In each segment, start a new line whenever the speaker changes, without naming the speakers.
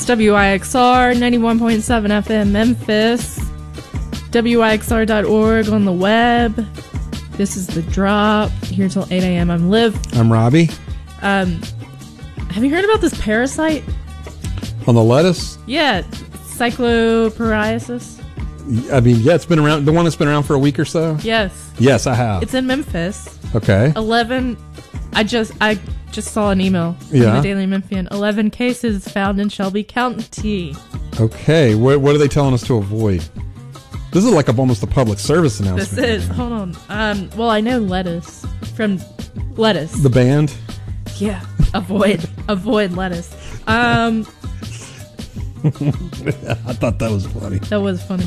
WIXR 91.7 FM Memphis, WIXR.org on the web. This is The Drop, here till 8 a.m. I'm Liv.
I'm Robbie.
Have you heard about this parasite?
On the lettuce?
Yeah, cycloporiasis.
I mean, yeah, it's been around. The one that's been around for a week or so?
Yes.
Yes, I have.
It's in Memphis.
Okay.
11. I just saw an email from the Daily Memphian. 11 cases found in Shelby County.
Okay. What are they telling us to avoid? This is like almost a public service announcement.
This is. Hold on. Well, I know lettuce from lettuce.
The band?
Yeah. Avoid lettuce.
I thought that was funny.
That was funny.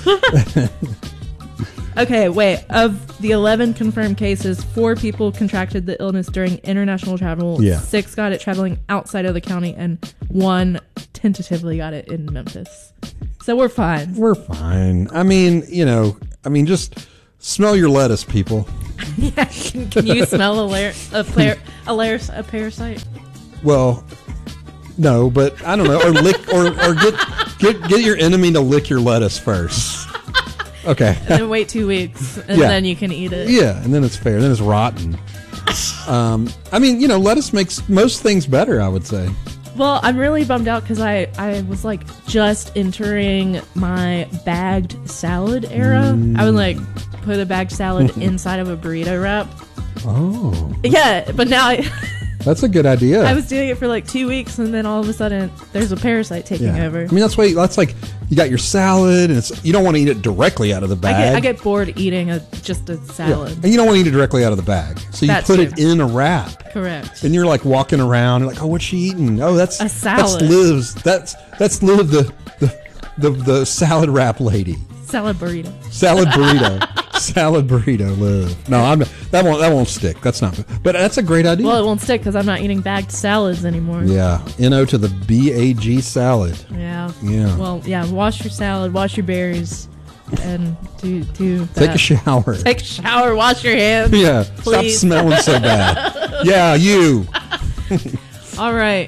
Okay, wait. Of the 11 confirmed cases, 4 people contracted the illness during international travel.
Yeah.
6 got it traveling outside of the county, and 1 tentatively got it in Memphis. So we're fine.
We're fine. I mean, just smell your lettuce, people.
Yeah. Can you smell a parasite?
Well, no, but I don't know. Or lick, or get your enemy to lick your lettuce first. Okay.
And then wait 2 weeks, and then you can eat it.
Yeah, and then it's fair. Then it's rotten. I mean, lettuce makes most things better, I would say.
Well, I'm really bummed out because I was like just entering my bagged salad era. I would like put a bagged salad inside of a burrito wrap.
Oh.
Yeah, but now
that's a good idea.
I was doing it for like 2 weeks, and then all of a sudden there's a parasite taking over.
I mean, that's like you got your salad, and you don't want to eat it directly out of the bag.
I get bored eating just a salad.
Yeah. And you don't want to eat it directly out of the bag. So you put it in a wrap.
Correct.
And you're like walking around, you're like, oh, what's she eating? Oh, that's
a salad.
That's Liv, the salad wrap lady.
Salad burrito.
Salad burrito, Liv. No, that won't stick. That's not good. But that's a great idea.
Well, it won't stick because I'm not eating bagged salads anymore.
Yeah. N-O to the B-A-G salad.
Yeah.
Yeah.
Well, yeah, wash your salad, wash your berries, and do that.
Take a shower.
Take a shower, wash your hands.
Yeah.
Please.
Stop smelling so bad. Yeah, you.
All right.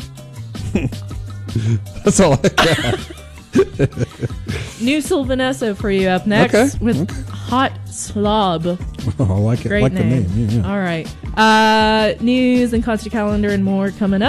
That's all I got.
New Sylvanesso for you up next with Hot Slob.
Oh, I like it.
Great
like
name.
The name. Yeah.
All right. News and concert calendar and more coming up.